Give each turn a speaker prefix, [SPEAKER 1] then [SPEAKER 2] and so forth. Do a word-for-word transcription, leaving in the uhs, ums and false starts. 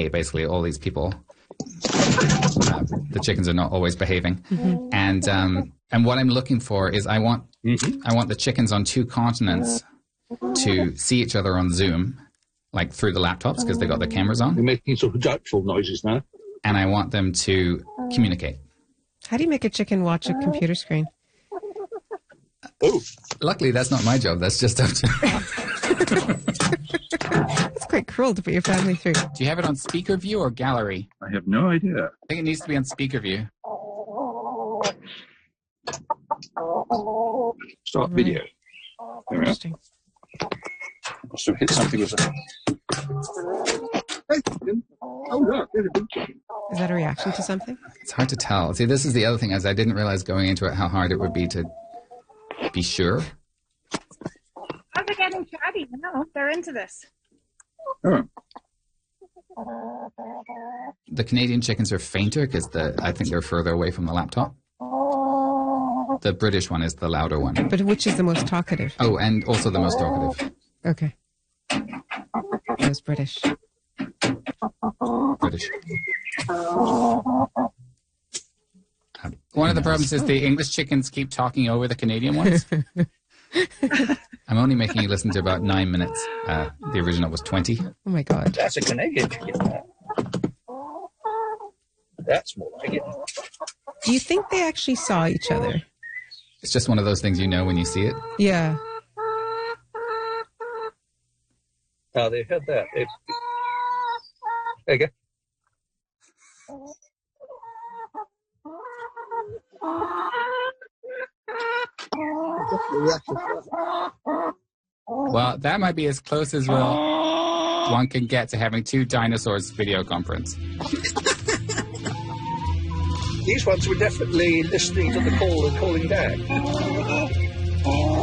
[SPEAKER 1] day, basically, all these people. Uh, the chickens are not always behaving. Mm-hmm. And um, and what I'm looking for is I want mm-hmm. I want the chickens on two continents to see each other on Zoom, like through the laptops, because they got their cameras on.
[SPEAKER 2] You're making sort of doubtful noises now.
[SPEAKER 1] And I want them to communicate.
[SPEAKER 3] How do you make a chicken watch a computer screen?
[SPEAKER 2] Oh,
[SPEAKER 1] luckily that's not my job. That's just up to.
[SPEAKER 3] It's quite cruel to put your family through.
[SPEAKER 1] Do you have it on speaker view or gallery?
[SPEAKER 2] I have no idea.
[SPEAKER 1] I think it needs to be on speaker view.
[SPEAKER 2] Start
[SPEAKER 3] Right.
[SPEAKER 2] video. There we are.
[SPEAKER 3] Interesting.
[SPEAKER 2] Must have hit something with a. Hey, chicken. Oh, look, there's a big chicken.
[SPEAKER 3] Is that a reaction to something?
[SPEAKER 1] It's hard to tell. See, this is the other thing, is I didn't realize going into it how hard it would be to be sure.
[SPEAKER 4] Oh, they're getting chatty. No, they're into this.
[SPEAKER 2] Oh.
[SPEAKER 1] The Canadian chickens are fainter because the I think they're further away from the laptop. The British one is the louder one.
[SPEAKER 3] But which is the most talkative?
[SPEAKER 1] Oh, and also the most talkative.
[SPEAKER 3] Okay. Those British.
[SPEAKER 1] British. Um, one of the problems is the English chickens keep talking over the Canadian ones. I'm only making you listen to about nine minutes. Uh, the original was twenty.
[SPEAKER 3] Oh my God.
[SPEAKER 2] That's a Canadian chicken. That's more like it.
[SPEAKER 3] Do you think they actually saw each other?
[SPEAKER 1] It's just one of those things you know when you see it.
[SPEAKER 3] Yeah.
[SPEAKER 2] Oh, they had that. They... There you go.
[SPEAKER 1] Well, that might be as close as well one can get to having two dinosaurs video conference.
[SPEAKER 2] These ones were definitely listening to the call and calling back.